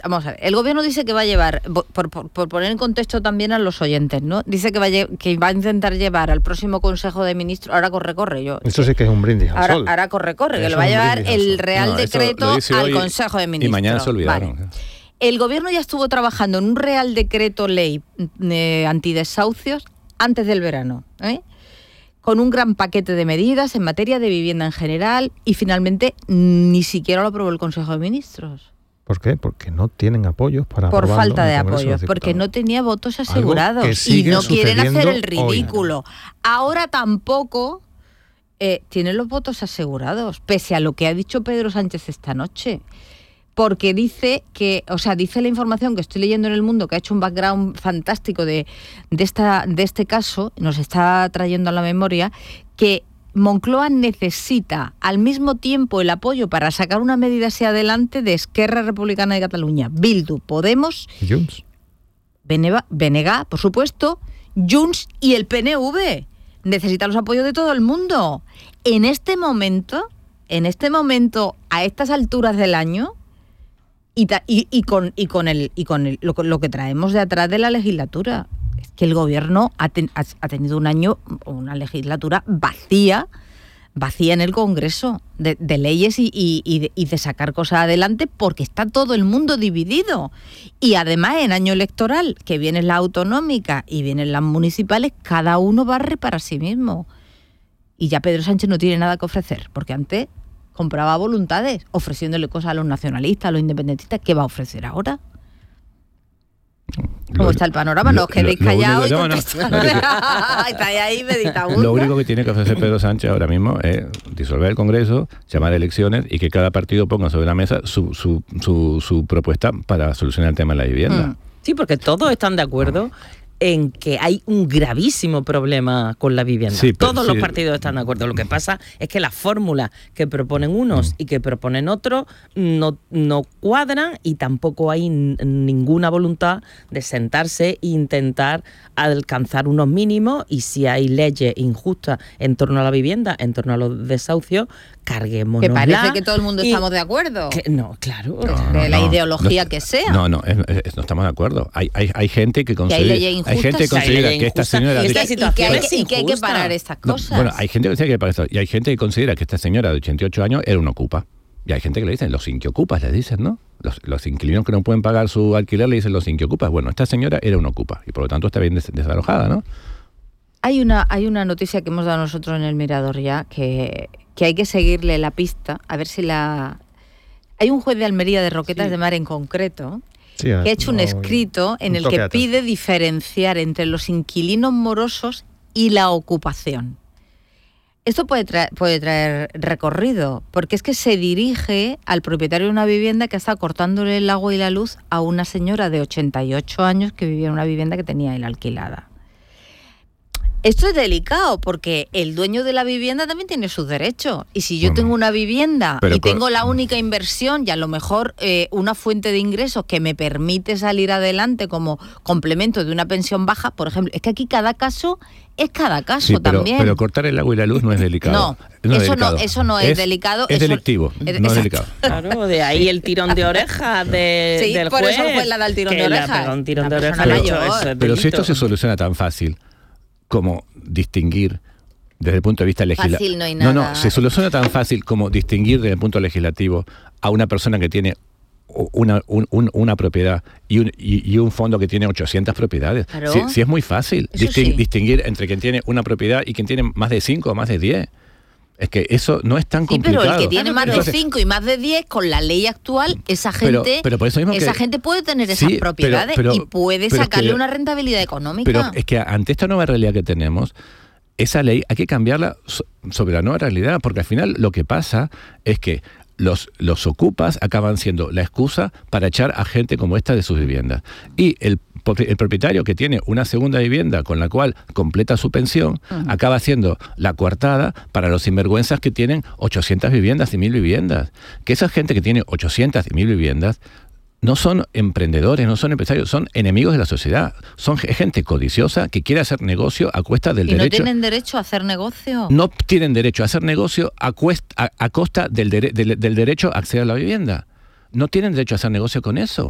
vamos a ver, el gobierno dice que va a llevar, por poner en contexto también a los oyentes, ¿no? Dice que va a intentar llevar al próximo Consejo de Ministros, ahora corre, Eso sí que es un brindis al sol. Ahora corre, que lo va a llevar el Real Decreto al Consejo de Ministros. Y mañana se olvidaron. Vale. El gobierno ya estuvo trabajando en un Real Decreto Ley antidesahucios antes del verano, con un gran paquete de medidas en materia de vivienda en general, y finalmente ni siquiera lo aprobó el Consejo de Ministros. ¿Por qué? Porque no tienen apoyos para aprobarlo. Por falta de apoyos, porque no tenía votos asegurados y no quieren hacer el ridículo. Hoy. Ahora tampoco tienen los votos asegurados, pese a lo que ha dicho Pedro Sánchez esta noche. Porque dice la información que estoy leyendo en El Mundo, que ha hecho un background fantástico de este caso, nos está trayendo a la memoria, que Moncloa necesita al mismo tiempo el apoyo para sacar una medida hacia adelante de Esquerra Republicana de Cataluña, Bildu, Podemos, Junts, BNG, por supuesto, Junts y el PNV. Necesita los apoyos de todo el mundo. En este momento, a estas alturas del año, y con lo que traemos de atrás de la legislatura, es que el gobierno ha tenido un año, una legislatura vacía en el Congreso de leyes y de sacar cosas adelante, porque está todo el mundo dividido. Y además en año electoral, que vienen las autonómicas y vienen las municipales, cada uno barre para sí mismo. Y ya Pedro Sánchez no tiene nada que ofrecer, porque antes compraba voluntades, ofreciéndole cosas a los nacionalistas, a los independentistas. ¿Qué va a ofrecer ahora? ¿Cómo está el panorama? No os quedéis callados y estáis ahí meditando. Lo único que tiene que ofrecer Pedro Sánchez ahora mismo es disolver el Congreso, llamar a elecciones y que cada partido ponga sobre la mesa su propuesta para solucionar el tema de la vivienda. Sí, porque todos están de acuerdo en que hay un gravísimo problema con la vivienda. Sí, todos los partidos están de acuerdo. Lo que pasa es que las fórmulas que proponen unos y que proponen otros no cuadran, y tampoco hay ninguna voluntad de sentarse e intentar alcanzar unos mínimos. Y si hay leyes injustas en torno a la vivienda, en torno a los desahucios, carguémonos. Que parece que todo el mundo estamos de acuerdo. No, claro. De la ideología que sea. No estamos de acuerdo. Hay gente que considera... Hay gente que considera que esta señora... y que hay que parar estas cosas. Bueno, hay gente que considera que hay que parar esto. Y hay gente que considera que esta señora de 88 años era un ocupa. Y hay gente que le dicen los inquiocupas, le dicen, ¿no? Los inquilinos que no pueden pagar su alquiler le dicen los inquiocupas. Bueno, esta señora era un ocupa y por lo tanto está bien desalojada, ¿no? Hay una noticia que hemos dado nosotros en El Mirador ya, que hay que seguirle la pista, a ver si Hay un juez de Almería de Roquetas de Mar en concreto, que ha hecho un escrito en el que pide diferenciar entre los inquilinos morosos y la ocupación. Esto puede traer recorrido, porque es que se dirige al propietario de una vivienda que está cortándole el agua y la luz a una señora de 88 años que vivía en una vivienda que tenía él alquilada. Esto es delicado porque el dueño de la vivienda también tiene sus derechos. Y si yo tengo una vivienda y tengo la única inversión y a lo mejor una fuente de ingresos que me permite salir adelante como complemento de una pensión baja, por ejemplo, es que aquí cada caso es cada caso, sí, también. Pero cortar el agua y la luz no es delicado. Eso no es delicado. Es delictivo, no es delicado. Claro, de ahí el tirón de orejas del juez. Por eso el juez le da el tirón de orejas. Pero si esto se soluciona tan fácil como distinguir desde el punto de vista legislativo. Fácil no hay nada. No, se soluciona tan fácil como distinguir desde el punto legislativo a una persona que tiene una propiedad y un fondo que tiene 800 propiedades. Claro. Sí, es muy fácil distinguir entre quien tiene una propiedad y quien tiene más de 5 o más de 10. Es que eso no es tan complicado. Pero el que tiene más de 5 y más de 10, con la ley actual, esa gente gente puede tener esas propiedades y puede sacarle una rentabilidad económica. Pero es que ante esta nueva realidad que tenemos, esa ley hay que cambiarla sobre la nueva realidad, porque al final lo que pasa es que los ocupas acaban siendo la excusa para echar a gente como esta de sus viviendas. Y el propietario que tiene una segunda vivienda con la cual completa su pensión, acaba siendo la coartada para los sinvergüenzas que tienen 800 viviendas y 1000 viviendas. Que esa gente que tiene 800 y 1000 viviendas no son emprendedores, no son empresarios, son enemigos de la sociedad. Son gente codiciosa que quiere hacer negocio a cuesta del derecho. ¿Y no tienen derecho a hacer negocio? No tienen derecho a hacer negocio a costa del derecho a acceder a la vivienda. No tienen derecho a hacer negocio con eso.